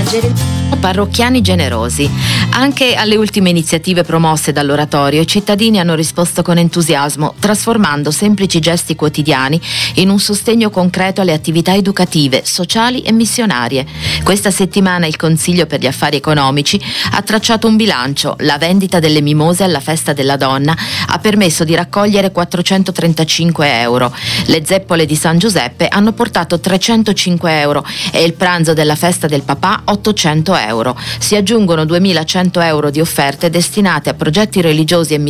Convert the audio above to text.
Parrocchiani generosi. Anche alle ultime iniziative promosse dall'oratorio i cittadini hanno risposto con entusiasmo, trasformando semplici gesti quotidiani in un sostegno concreto alle attività educative, sociali e missionarie. Questa settimana il Consiglio per gli Affari Economici ha tracciato un bilancio. La vendita delle mimose alla Festa della Donna ha permesso di raccogliere 435 euro. Le zeppole di San Giuseppe hanno portato 305 euro e il pranzo della Festa del Papà 800 euro. Si aggiungono 2100 euro di offerte destinate a progetti religiosi e